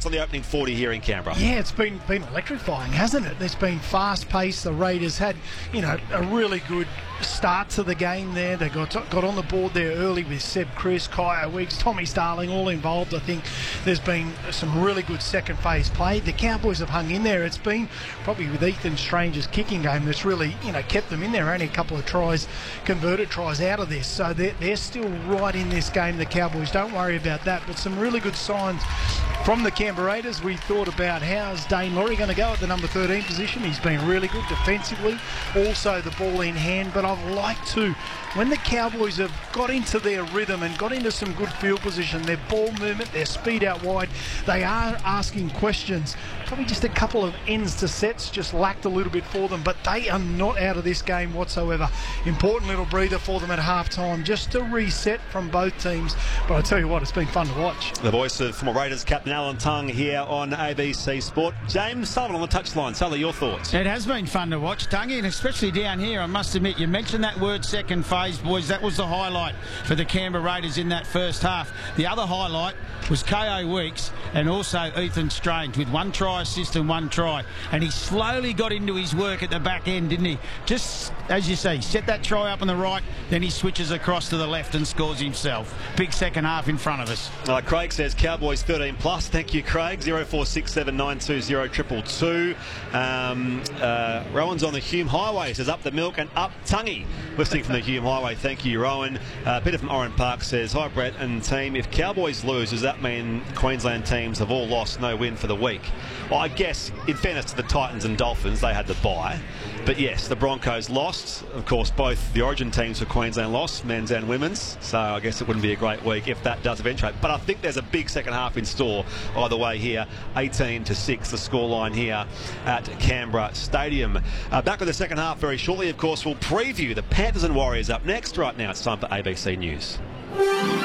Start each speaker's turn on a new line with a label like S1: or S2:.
S1: thoughts on the opening 40 here in Canberra?
S2: Yeah, it's been electrifying, hasn't it? It's been fast-paced. The Raiders had, a really good start to the game there. They got on the board there early with Seb Chris, Kaya Wiggs, Tommy Starling, all involved. I think there's been some really good second phase play. The Cowboys have hung in there. It's been probably with Ethan Strange's kicking game that's really, kept them in there. Only a couple of converted tries out of this. So they're still right in this game, the Cowboys. Don't worry about that. But some really good signs from the Canberra Raiders. We thought about how's Dane Laurie going to go at the number 13 position. He's been really good defensively. Also the ball in hand. But I've liked to, when the Cowboys have got into their rhythm and got into some good field position, their ball movement, their speed out wide, they are asking questions. Probably just a couple of ends to sets just lacked a little bit for them, but they are not out of this game whatsoever. Important little breather for them at half-time, just to reset from both teams. But I tell you what, it's been fun to watch.
S1: The voice of former Raiders captain Alan Tongue here on ABC Sport. James Sullivan on the touchline. Sully, your thoughts?
S3: It has been fun to watch, Tongue, and especially down here. I must admit, you mentioned that word second phase, boys. That was the highlight for the Canberra Raiders in that first half. The other highlight was K.O. Weeks and also Ethan Strange with one try assist and one try. And he slowly got into his work at the back end, didn't he? Just, as you say, set that try up on the right, then he switches across to the left and scores himself. Big second half in front of us.
S1: Craig says Cowboys 13 plus. Thank you, Craig. 0467920222. Rowan's on the Hume Highway. Says up the milk and up Tungy. Listening from the Hume Highway. Thank you, Rowan. Peter from Oran Park says, hi, Brett and team. If Cowboys lose, does that mean Queensland teams have all lost, no win for the week? Well, I guess, in fairness to the Titans and Dolphins, they had the bye. But yes, the Broncos lost. Of course, both the Origin teams for Queensland lost, men's and women's. So I guess it wouldn't be a great week if that does eventuate. But I think there's a big second half in store either way here. 18-6, the scoreline here at Canberra Stadium. Back with the second half very shortly. Of course, we'll preview the Panthers and Warriors up next. Right now, it's time for ABC News.